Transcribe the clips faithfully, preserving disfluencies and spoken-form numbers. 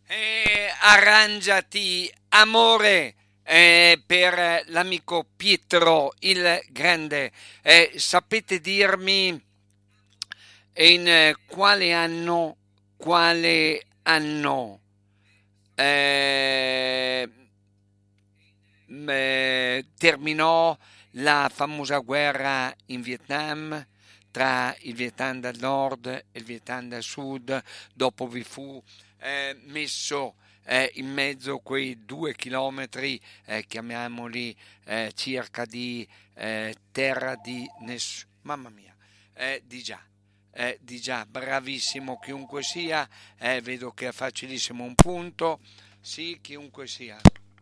Eh, arrangiati, amore, eh, per l'amico Pietro il Grande. Eh, sapete dirmi in eh, quale anno, quale anno eh, m- eh, terminò la famosa guerra in Vietnam tra il Vietnam del Nord e il Vietnam del Sud? Dopo vi fu eh, messo eh, in mezzo quei due chilometri, eh, chiamiamoli eh, circa di eh, terra di nessuno. Mamma mia, eh, di già. Eh, di già, bravissimo chiunque sia, eh, vedo che è facilissimo un punto, sì, chiunque sia.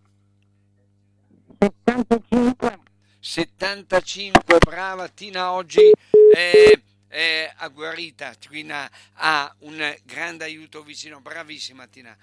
settantacinque. settantacinque, brava Tina, oggi è, è agguerrita, Tina ha un grande aiuto vicino, bravissima Tina.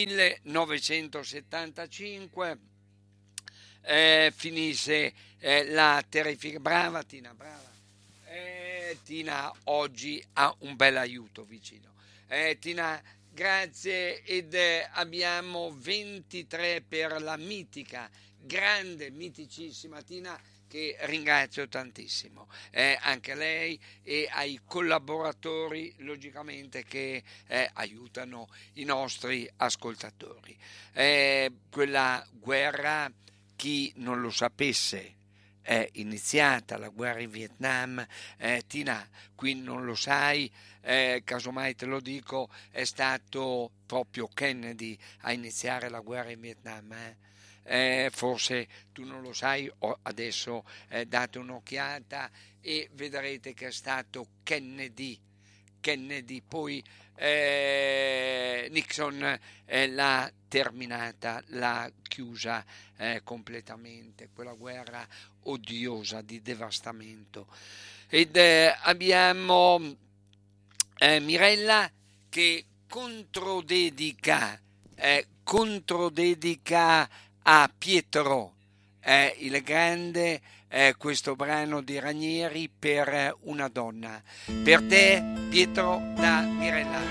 millenovecentosettantacinque eh, finisce eh, la terrifica, brava Tina, brava. Eh, Tina oggi ha un bel aiuto vicino. Eh, Tina, grazie ed eh, abbiamo ventitré per la mitica, grande, miticissima Tina che ringrazio tantissimo, eh, anche a lei e ai collaboratori logicamente che eh, aiutano i nostri ascoltatori. Eh, quella guerra, chi non lo sapesse, è iniziata la guerra in Vietnam, eh, Tina, qui non lo sai, eh, casomai te lo dico, è stato proprio Kennedy a iniziare la guerra in Vietnam. Eh. Eh, forse tu non lo sai, o adesso eh, date un'occhiata e vedrete che è stato Kennedy. Kennedy, poi eh, Nixon eh, l'ha terminata, l'ha chiusa eh, completamente, quella guerra odiosa di devastamento. Ed eh, abbiamo eh, Mirella che controdedica, eh, controdedica a Pietro eh, il Grande eh, questo brano di Ranieri per una donna. Per te, Pietro da Mirella.